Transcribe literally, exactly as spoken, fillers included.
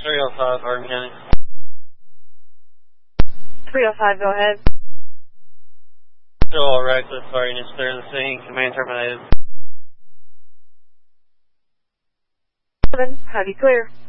three oh five, Hardin County. three oh five, go ahead. Still all reckless, sorry, units clear the scene. Command terminated. seven, have you clear?